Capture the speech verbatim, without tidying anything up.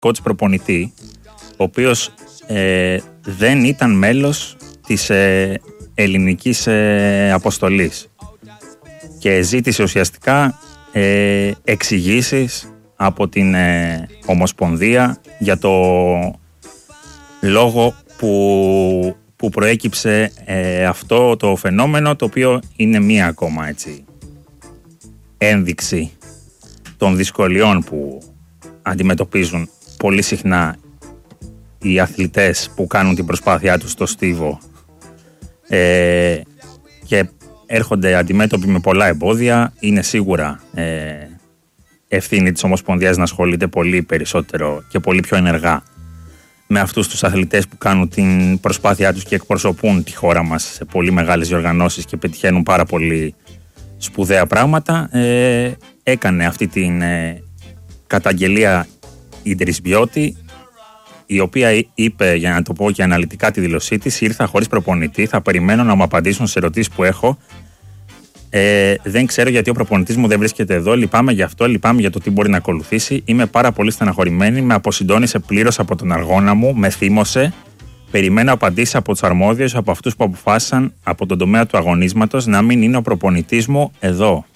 coach προπονητή, ο οποίος ε, δεν ήταν μέλος της ε, ελληνικής ε, αποστολής και ζήτησε ουσιαστικά ε, εξηγήσεις από την ε, Ομοσπονδία για το λόγο που, που προέκυψε ε, αυτό το φαινόμενο, το οποίο είναι μία ακόμα έτσι ένδειξη των δυσκολιών που αντιμετωπίζουν πολύ συχνά οι αθλητές που κάνουν την προσπάθειά τους στο στίβο ε, και έρχονται αντιμέτωποι με πολλά εμπόδια. Είναι σίγουρα ε, ευθύνη της Ομοσπονδίας να ασχολείται πολύ περισσότερο και πολύ πιο ενεργά με αυτούς τους αθλητές που κάνουν την προσπάθειά τους και εκπροσωπούν τη χώρα μας σε πολύ μεγάλες διοργανώσεις και πετυχαίνουν πάρα πολύ σπουδαία πράγματα. Ε, έκανε αυτή την ε, καταγγελία η Ντρισμπιώτη, η οποία είπε, για να το πω και αναλυτικά τη δήλωσή της: ήρθα χωρίς προπονητή, θα περιμένω να μου απαντήσουν σε ερωτήσεις που έχω. Ε, δεν ξέρω γιατί ο προπονητής μου δεν βρίσκεται εδώ. Λυπάμαι γι' αυτό, λυπάμαι για το τι μπορεί να ακολουθήσει. Είμαι πάρα πολύ στεναχωρημένη. Με αποσυντώνησε πλήρως από τον αργώνα μου, με θύμωσε. Περιμένω απαντήσεις από τους αρμόδιους, από αυτούς που αποφάσισαν από τον τομέα του αγωνίσματος, να μην είναι ο προπονητής μου εδώ.